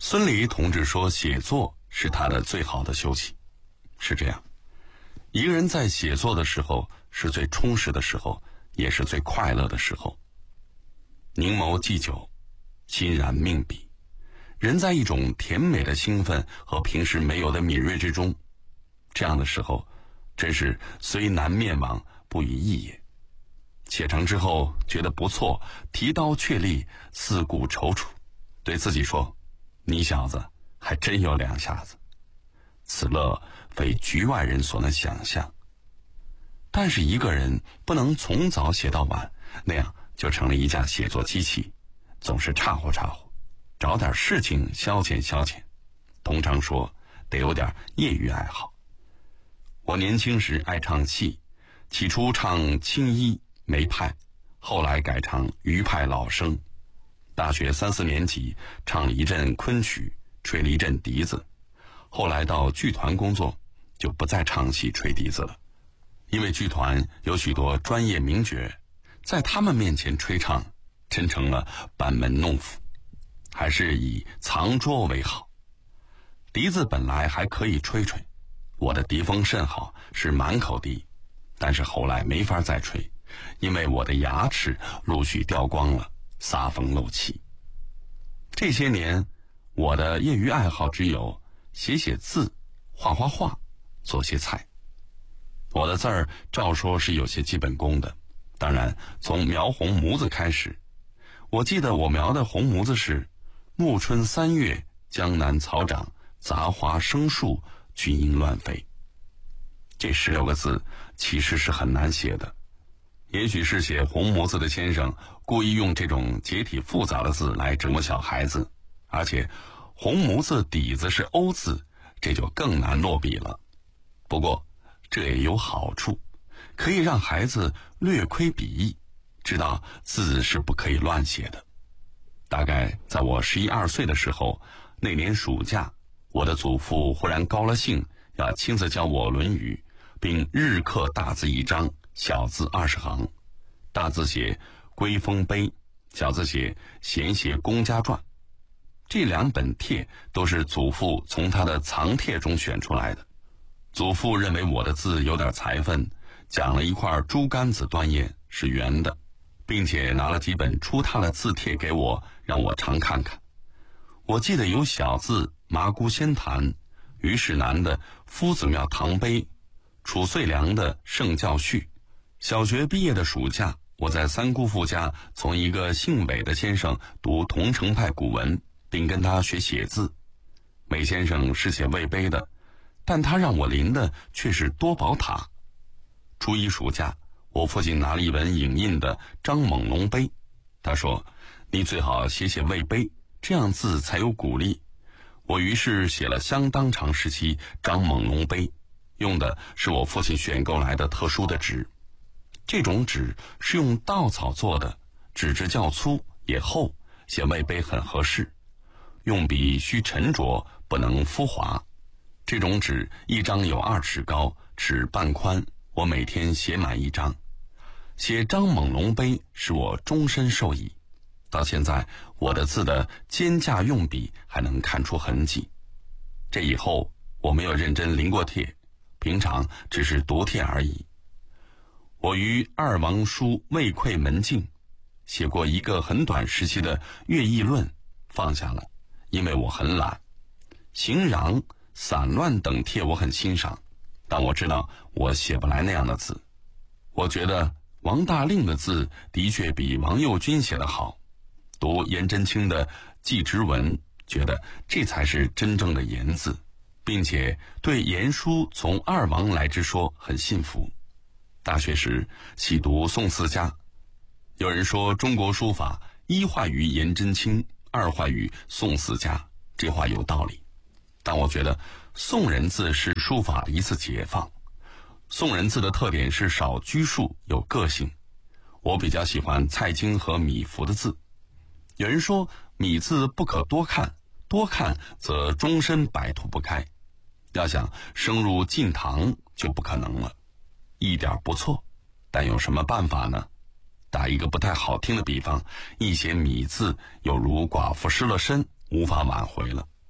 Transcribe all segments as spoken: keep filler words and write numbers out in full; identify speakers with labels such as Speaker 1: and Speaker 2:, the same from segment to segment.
Speaker 1: 孙犁同志说，写作是他的最好的休息。是这样，一个人在写作的时候是最充实的时候，也是最快乐的时候。凝眸既久，欣然命笔，人在一种甜美的兴奋和平时没有的敏锐之中，这样的时候真是虽难面往，不以易也。写成之后觉得不错，提刀确立，四顾踌躇，对自己说，你小子还真有两下子，此乐非局外人所能想象。但是一个人不能从早写到晚，那样就成了一架写作机器，总是岔乎岔乎，找点事情消遣消遣。通常说得有点业余爱好。我年轻时爱唱戏，起初唱青衣梅派，后来改唱余派老生。大学三四年级唱了一阵昆曲，吹了一阵笛子，后来到剧团工作，就不再唱戏吹笛子了。因为剧团有许多专业名角，在他们面前吹唱真成了班门弄斧，还是以藏拙为好。笛子本来还可以吹吹，我的笛风甚好，是满口笛，但是后来没法再吹，因为我的牙齿陆续掉光了，撒风漏气。这些年我的业余爱好只有写写字，画画画，做些菜。我的字儿照说是有些基本功的，当然从描红模子开始。我记得我描的红模子是暮春三月，江南草长，杂花生树，群莺乱飞。这十六个字其实是很难写的，也许是写红模子的先生故意用这种结体复杂的字来折磨小孩子，而且红模子底子是欧字，这就更难落笔了。不过这也有好处，可以让孩子略窥笔意，知道字是不可以乱写的。大概在我十一二岁的时候，那年暑假，我的祖父忽然高了兴，要亲自教我《论语》，并日刻大字一张，小字二十行，大字写归风碑，小字写闲写公家传。这两本帖都是祖父从他的藏帖中选出来的。祖父认为我的字有点才分，讲了一块猪肝子端砚是圆的，并且拿了几本出他的字帖给我，让我常看看。我记得有小字麻姑仙坛，虞世南的夫子庙堂碑，褚遂良的圣教序。小学毕业的暑假，我在三姑父家从一个姓韦的先生读桐城派古文，并跟他学写字。韦先生是写魏碑的，但他让我临的却是多宝塔。初一暑假，我父亲拿了一本影印的张猛龙碑，他说，你最好写写魏碑，这样字才有鼓励。我于是写了相当长时期张猛龙碑，用的是我父亲选购来的特殊的纸。这种纸是用稻草做的，纸质较粗也厚，写魏碑很合适。用笔需沉着，不能浮滑。这种纸一张有二尺高，尺半宽，我每天写满一张。写张猛龙碑使我终身受益，到现在我的字的肩架用笔还能看出痕迹。这以后我没有认真临过帖，平常只是读帖而已。我于二王叔未愧门径，写过一个很短时期的乐毅论，放下了，因为我很懒。行禳、散乱等帖我很欣赏，但我知道我写不来那样的字。我觉得王大令的字的确比王右军写得好。读颜真卿的祭侄文，觉得这才是真正的颜字，并且对颜书从二王来之说很信服。大学时喜读宋四家，有人说中国书法一坏于颜真卿，二坏于宋四家，这话有道理。但我觉得宋人字是书法一次解放。宋人字的特点是少拘束，有个性。我比较喜欢蔡京和米芾的字。有人说米字不可多看，多看则终身摆脱不开，要想升入进堂就不可能了。一点不错，但有什么办法呢？打一个不太好听的比方，一写米字有如寡妇失了身，无法挽回了。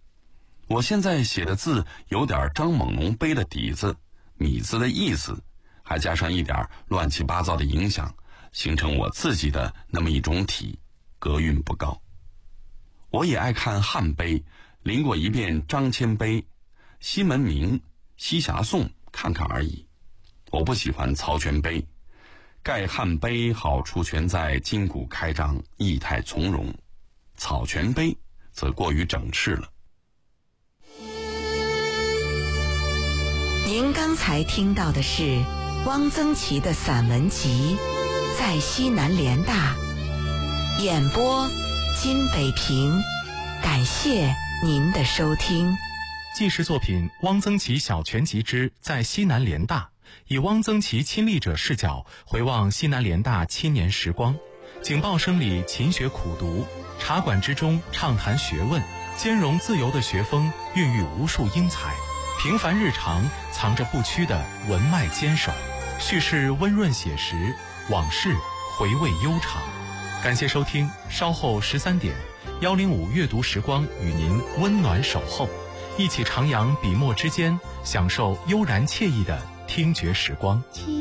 Speaker 1: 我现在写的字有点张猛龙碑的底子，米字的意思，还加上一点乱七八糟的影响，形成我自己的那么一种体，格韵不高。我也爱看汉碑，临过一遍张骞碑、西门铭、西峡颂，看看而已。我不喜欢曹全碑，盖汉碑好处全在筋骨开张，意态从容，草全碑则过于整饬了。
Speaker 2: 您刚才听到的是汪曾祺的散文集《在西南联大》，演播金北平，感谢您的收听。
Speaker 3: 纪实作品《汪曾祺小全集之在西南联大》，以汪曾祺亲历者视角回望西南联大七年时光，警报声里勤学苦读，茶馆之中畅谈学问，兼容自由的学风孕育无数英才。平凡日常藏着不屈的文脉坚守，叙事温润写实，往事回味悠长。感谢收听，稍后十三点，幺零五阅读时光与您温暖守候，一起徜徉笔墨之间，享受悠然惬意的听觉时光。